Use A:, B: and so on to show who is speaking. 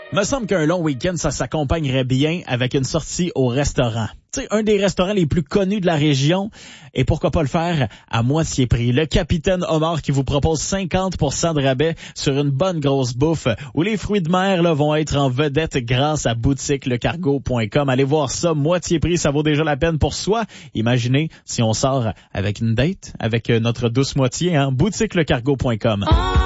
A: Me semble qu'un long week-end, ça s'accompagnerait bien avec une sortie au restaurant. Tu sais, un des restaurants les plus connus de la région. Et pourquoi pas le faire à moitié prix. Le Capitaine Homard qui vous propose 50% de rabais sur une bonne grosse bouffe où les fruits de mer là, vont être en vedette grâce à boutiquelecargo.com. Allez voir ça, moitié prix, ça vaut déjà la peine pour soi. Imaginez si on sort avec une date, avec notre douce moitié, hein, boutiquelecargo.com.